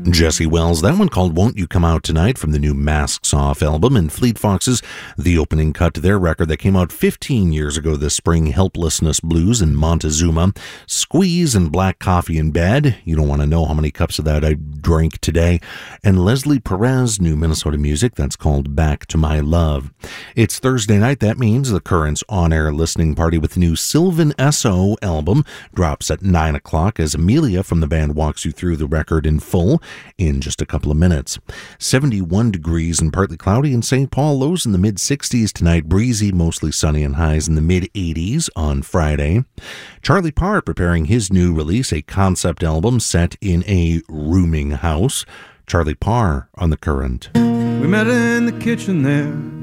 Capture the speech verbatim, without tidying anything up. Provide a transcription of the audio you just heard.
Jesse Wells, that one called Won't You Come Out Tonight from the new Masks Off album, and Fleet Foxes, the opening cut to their record that came out fifteen years ago this spring, Helplessness Blues in Montezuma. Squeeze and Black Coffee in Bed, you don't want to know how many cups of that I drank today. And Leslie Perez, new Minnesota music, that's called Back to My Love. It's Thursday night, that means the Currents on-air listening party with the new Sylvan S O album drops at nine o'clock as Amelia from the band walks you through the record in full in just a couple of minutes. seventy-one degrees and partly cloudy in Saint Paul, lows in the mid-sixties tonight, breezy, mostly sunny, and highs in the mid-eighties on Friday. Charlie Parr preparing his new release, a concept album set in a rooming house. Charlie Parr on The Current. We met in the kitchen there,